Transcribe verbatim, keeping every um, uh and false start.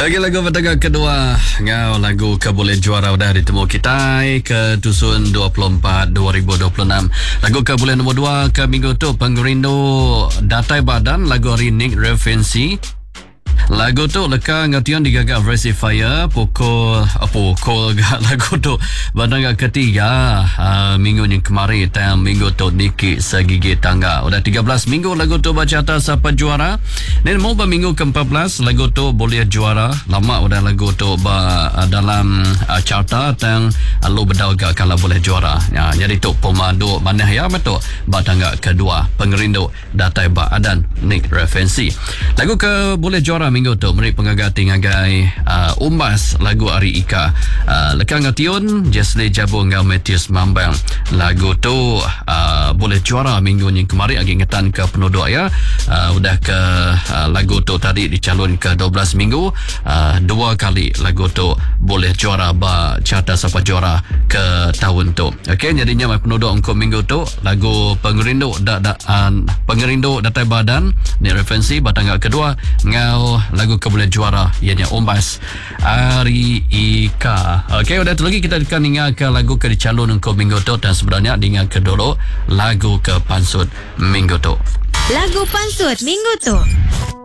Lagi lagu pertengah kedua ngau lagu ke boleh juara dah ditemu kita ke Dusun dua puluh empat dua ribu dua puluh enam. Lagu ke boleh nombor dua ke minggu tu Pengerindu Datai Badan lagu hari Nick Referensi. Lagu tu leka ngatian digagak versi Fire pukul uh, pukul gak lagu tu bandang ketiga uh, minggu yang kemarin dan minggu tu Niki segigit tangga. Udah tiga belas minggu lagu tu baca atas siapa juara. Dan mau minggu ke empat belas lagu tu boleh juara. Lama udah lagu tu ba, uh, dalam uh, carta dan uh, lu bedau gak kalau boleh juara. Ya, jadi tu pemandu mana ya betul bandang kedua Pengerindu Datai Badan Nick Referensi. Lagu ke boleh juara minggu tu meri pengagati ngagai uh, umbas lagu Ari Ika uh, lekang ngatiun Jesli Jabu ngau Metius Mambang. Lagu tu uh, boleh juara minggu yang kemarin agi ngetan ke penduduk ya. Uh, udah ke uh, lagu tu tadi dicalon ke dua belas minggu, uh, dua kali lagu tu boleh juara ba carta siapa juara ke tahun tu. Okey, jadinya mai penduduk untuk minggu tu lagu Pengerindu da, da, uh, Pengerindu Datai Badan ni referensi batang kedua ngau lagu ke boleh juara ianya umbas Ari Ika. Okey, udah tu lagi kita akan dengarkan lagu ke dicalon untuk minggu tu dan sebenarnya dengar ke dulu lagu ke pansut minggu tu. Lagu pansut minggu tu.